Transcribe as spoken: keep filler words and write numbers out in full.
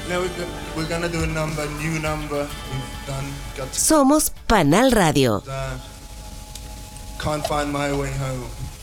Now we're go- we're gonna do a number, new number. We've done. Got Somos Panal Radio. uh, Can't find my way home.